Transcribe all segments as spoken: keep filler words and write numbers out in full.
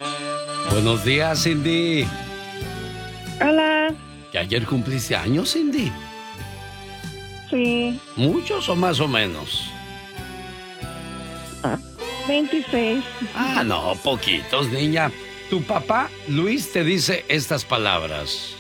Buenos días, Cindy. Hola. ¿Que ayer cumpliste años, Cindy? Sí. ¿Muchos o más o menos? veintiséis. Ah, no, poquitos, niña. Tu papá, Luis, te dice estas palabras.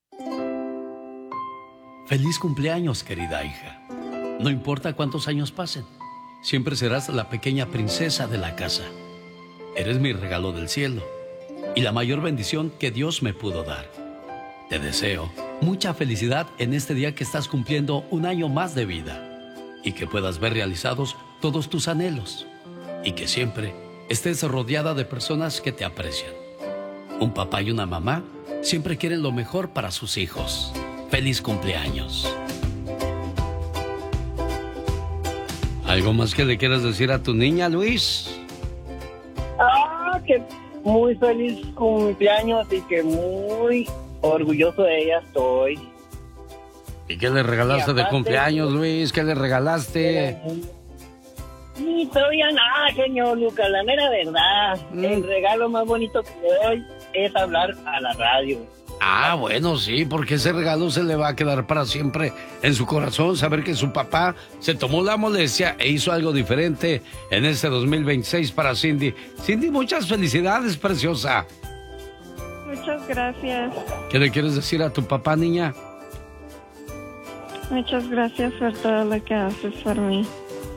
Feliz cumpleaños, querida hija. No importa cuántos años pasen, siempre serás la pequeña princesa de la casa. Eres mi regalo del cielo y la mayor bendición que Dios me pudo dar. Te deseo mucha felicidad en este día que estás cumpliendo un año más de vida y que puedas ver realizados todos tus anhelos y que siempre estés rodeada de personas que te aprecian. Un papá y una mamá siempre quieren lo mejor para sus hijos. ¡Feliz cumpleaños! ¿Algo más que le quieras decir a tu niña, Luis? Ah, que muy feliz cumpleaños y que muy orgulloso de ella estoy. ¿Y qué le regalaste aparte, de cumpleaños, Luis? ¿Qué le regalaste? Ni todavía nada, genio Lucas, la mera verdad. Mm. El regalo más bonito que le doy es hablar a la radio. Ah, bueno, sí, porque ese regalo se le va a quedar para siempre en su corazón, saber que su papá se tomó la molestia e hizo algo diferente en este dos mil veintiséis para Cindy. Cindy, muchas felicidades, preciosa. Muchas gracias. ¿Qué le quieres decir a tu papá, niña? Muchas gracias por todo lo que haces por mí.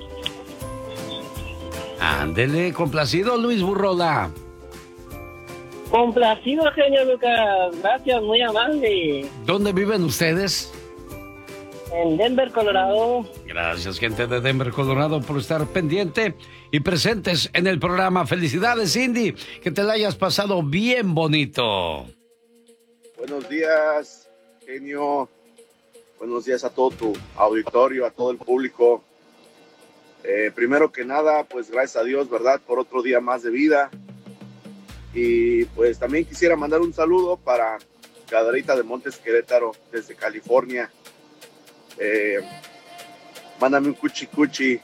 Ándele, complacido, Luis Burrola. Complacido, genio Lucas. Gracias, muy amable. ¿Dónde viven ustedes? En Denver, Colorado. Gracias, gente de Denver, Colorado, por estar pendiente y presentes en el programa. Felicidades, Cindy, que te la hayas pasado bien bonito. Buenos días, genio. Buenos días a todo tu auditorio, a todo el público. Eh, primero que nada, pues gracias a Dios, ¿verdad? Por otro día más de vida. Y pues también quisiera mandar un saludo para Cadereyta de Montes Querétaro, desde California. Eh, mándame un cuchi cuchi,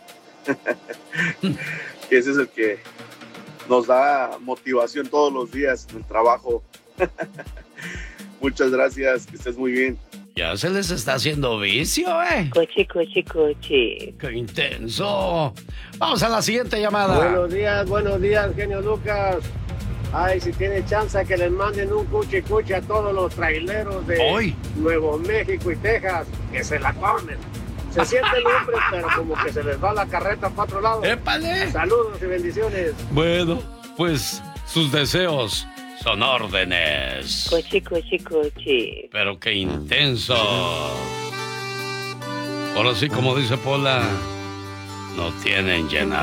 que ese es el que nos da motivación todos los días en el trabajo. Muchas gracias, que estés muy bien. Ya se les está haciendo vicio, ¿eh? Coche, coche, coche. ¡Qué intenso! Vamos a la siguiente llamada. Buenos días, buenos días, genio Lucas. Ay, si tiene chance que les manden un cuchi cuchi a todos los traileros de Hoy. Nuevo México y Texas, que se la tomen. Se sienten hombres, pero como que se les va la carreta para otro lado. ¡Épale! Saludos y bendiciones. Bueno, pues sus deseos son órdenes. Coche, coche, coche. Pero qué intenso. Ahora sí, como dice Pola, no tienen llenadera.